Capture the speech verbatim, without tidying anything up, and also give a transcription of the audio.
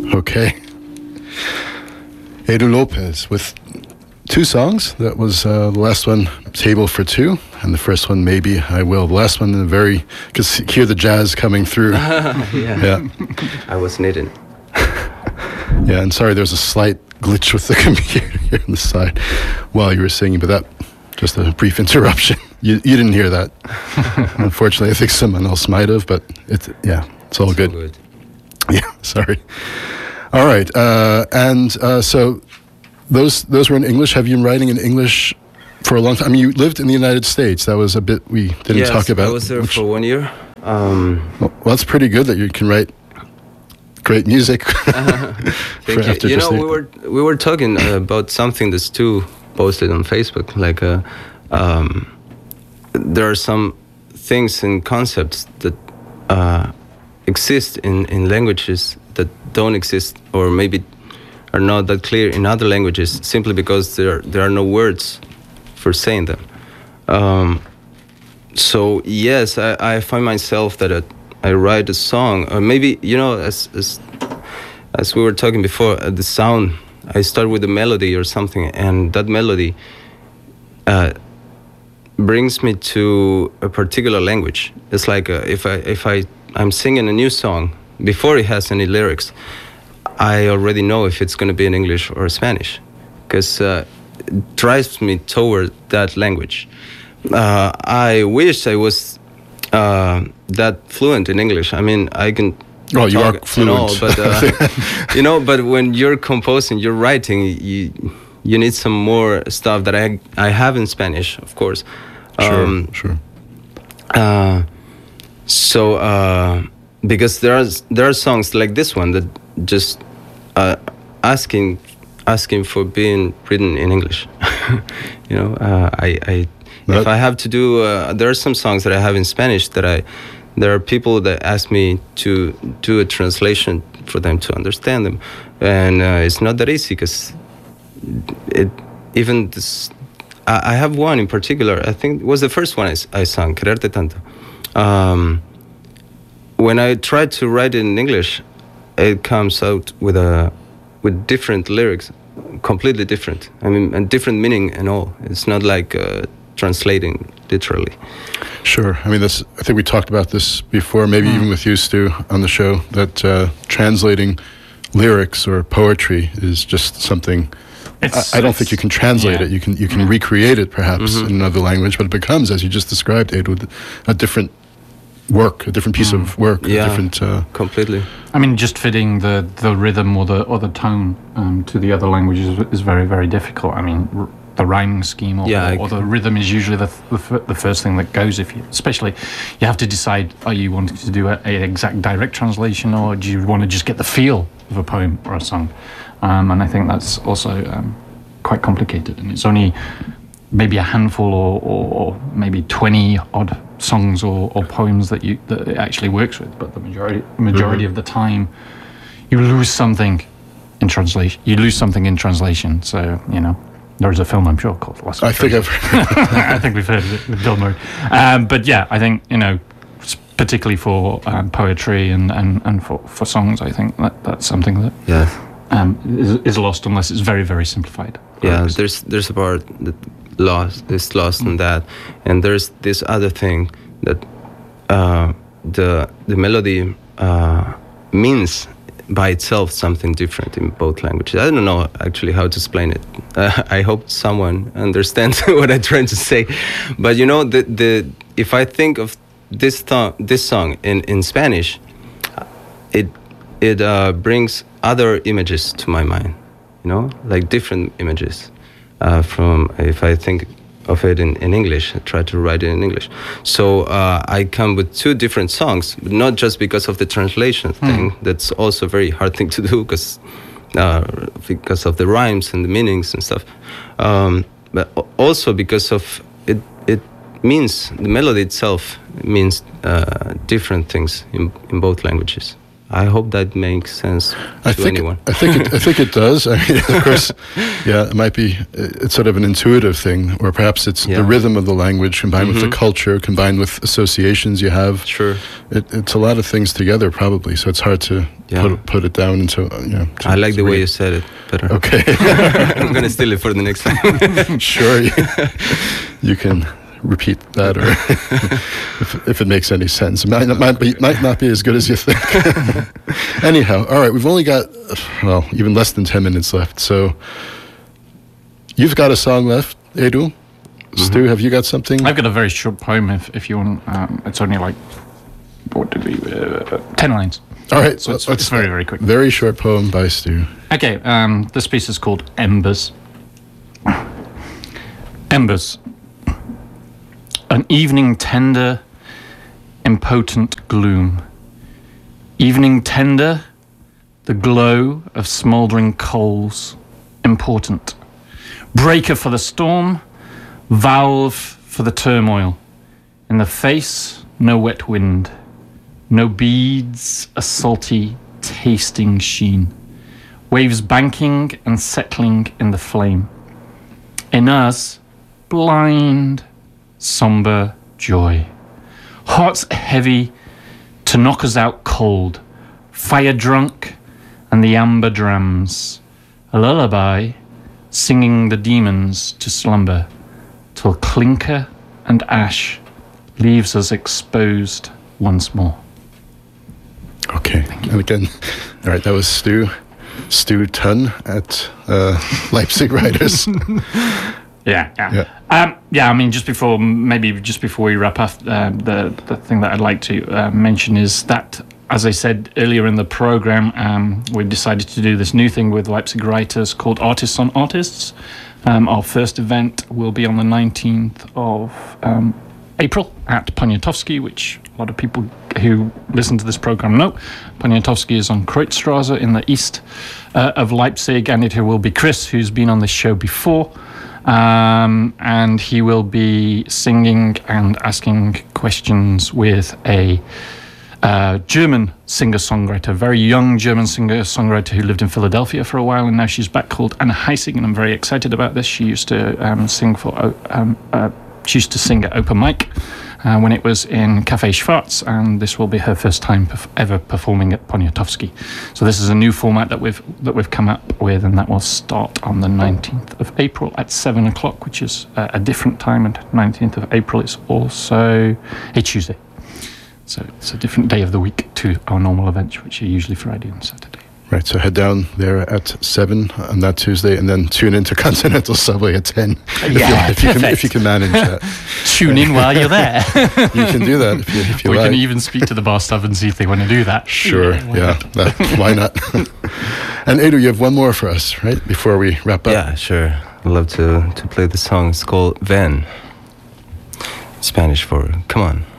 Okay. Edu Lopez with two songs. That was uh, the last one, Table for Two, and the first one, Maybe I Will. The last one, the very, you could hear the jazz coming through. yeah. yeah. I was knitting. Yeah, and sorry, there's a slight glitch with the computer here on the side while you were singing, but that, just a brief interruption. You you didn't hear that. Unfortunately, I think someone else might have, but it's, yeah, it's all it's good. all good. Yeah, sorry. All right, uh, and uh, so those those were in English. Have you been writing in English for a long time? I mean, you lived in the United States. That was a bit we didn't yes, talk about. I was there which, for one year. Um, well, that's pretty good that you can write great music. uh, thank you. You know, we were we were talking uh, about something that's too posted on Facebook. Like, uh, um, there are some things and concepts that uh, exist in, in languages that don't exist, or maybe are not that clear in other languages, simply because there there are no words for saying them. Um, so yes, I, I find myself that I, I write a song, or maybe, you know, as as as we were talking before, uh, the sound. I start with a melody or something, and that melody uh, brings me to a particular language. It's like uh, if I if I I'm singing a new song before it has any lyrics, I already know if it's going to be in English or Spanish, because uh, it drives me toward that language. Uh, I wish I was uh, that fluent in English. I mean, I can. Oh, you are fluent. And all, but uh, you know, but when you're composing, you're writing, you you need some more stuff that I I have in Spanish, of course. Sure, um, sure. Uh, so uh, because there are there are songs like this one that just uh, asking asking for being written in English. you know, uh, I I that, if I have to do, uh, there are some songs that I have in Spanish that I. There are people that ask me to do a translation for them to understand them, and uh, it's not that easy, because it even this. I, I have one in particular. I think it was the first one I, I sang, Quererte Tanto. Um, when I tried to write it in English, it comes out with a with different lyrics, completely different. I mean, and different meaning and all. It's not like uh, translating literally. Sure. I mean, this. I think we talked about this before, maybe mm. even with you, Stu, on the show, that uh, translating lyrics or poetry is just something. I, I don't think you can translate yeah. it. You can you can yeah. recreate it, perhaps, mm-hmm. in another language, but it becomes, as you just described, Edu, a different work, a different piece mm. of work, yeah, a different. Uh, completely. I mean, just fitting the, the rhythm or the or the tone um, to the other languages is very, very difficult. I mean. R- The rhyming scheme or, yeah, or, or the rhythm is usually the, the the first thing that goes. If you, especially, you have to decide: are you wanting to do an exact direct translation, or do you want to just get the feel of a poem or a song? Um, and I think that's also um, quite complicated. And it's only maybe a handful, or, or, or maybe twenty odd songs or, or poems that you that it actually works with. But the majority majority mm-hmm. of the time, you lose something in translation. You lose something in translation. So you know. There's a film, I'm sure, called Lost in I think I've I think we've heard of it with Bill Murray. Um, but yeah, I think, you know, particularly for um, poetry and, and, and for, for songs, I think that that's something that yeah. um, is, is lost unless it's very, very simplified. Yeah, right? there's there's a part that lost, is lost mm. in that. And there's this other thing that uh, the, the melody uh, means by itself something different in both languages. I don't know actually how to explain it. Uh, I hope someone understands what I'm trying to say. But you know, the the if I think of this th- this song in, in Spanish, it it uh, brings other images to my mind. You know, like different images uh, from if I think of it in, in English, I try to write it in English. So uh, I come with two different songs, but not just because of the translation mm. thing. That's also a very hard thing to do, because uh, because of the rhymes and the meanings and stuff. Um, but also because of it, it means, the melody itself means uh, different things in, in both languages. I hope that makes sense I to think, anyone. I think it, I think it does. I mean, of course, yeah, it might be. It's sort of an intuitive thing, or perhaps it's yeah. the rhythm of the language combined mm-hmm. with the culture, combined with associations you have. Sure, it, it's a lot of things together, probably. So it's hard to yeah. put put it down into. You know, to, I like the way you said it better. Okay, I'm gonna steal it for the next time. Sure, you, you can repeat that, or if, if it makes any sense. It might not, might, be, might not be as good as you think. Anyhow, all right, we've only got, well, even less than ten minutes left. So you've got a song left, Edu. Mm-hmm. Stu, have you got something? I've got a very short poem, if, if you want. Um, it's only like, what did we, uh, ten lines. All right, so it's, it's very, very quick. Very short poem by Stu. Okay, um, this piece is called Embers. Embers. An evening tender, impotent gloom. Evening tender, the glow of smouldering coals, important. Breaker for the storm, valve for the turmoil. In the face, no wet wind. No beads, a salty, tasting sheen. Waves banking and settling in the flame. In us, blind, somber joy. Hearts heavy to knock us out cold. Fire drunk and the amber drams. A lullaby singing the demons to slumber till clinker and ash leaves us exposed once more. Okay, and again, all right, that was Stu, Stu Tun at uh, Leipzig Writers. Yeah, yeah, yeah. Um, yeah. I mean, just before, maybe just before we wrap up, uh, the the thing that I'd like to uh, mention is that, as I said earlier in the program, um, we decided to do this new thing with Leipzig Writers called Artists on Artists. Um, our first event will be on the nineteenth of um, April at Poniatowski, which a lot of people who listen to this program know. Poniatowski is on Kreuzstraße in the east uh, of Leipzig, and it will be Chris, who's been on this show before. Um, and he will be singing and asking questions with a uh, German singer-songwriter, very young German singer-songwriter who lived in Philadelphia for a while, and now she's back, called Anna Heising, and I'm very excited about this. She used to um, sing for, um, uh, she used to sing at Open Mic uh, when it was in Café Schwarz, and this will be her first time perf- ever performing at Poniatowski. So this is a new format that we've that we've come up with, and that will start on the nineteenth of April at seven o'clock, which is uh, a different time, and nineteenth of April is also a Tuesday. So it's a different day of the week to our normal events, which are usually Friday and Saturday. Right, so head down there at seven on that Tuesday, and then tune into Continental Subway at ten. Yeah, if, you, if, you can, if you can manage that. Tune in while you're there. You can do that if you, if you we like. We can even speak to the bar staff and see if they want to do that. Sure, yeah, why, yeah, not? That, why not? And Edu, you have one more for us, right, before we wrap up? Yeah, sure. I'd love to, to play the song. It's called Ven. Spanish for come on.